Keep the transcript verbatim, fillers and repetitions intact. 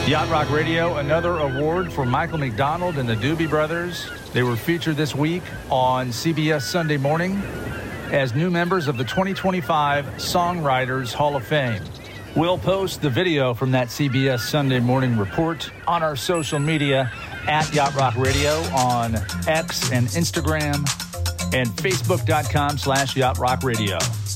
Yacht Rock Radio, another award for Michael McDonald and the Doobie Brothers. They were featured this week on C B S Sunday Morning as new members of the twenty twenty-five Songwriters Hall of Fame. We'll post the video from that C B S Sunday Morning report on our social media at Yacht Rock Radio on X and Instagram and Facebook.com slash Yacht Rock Radio.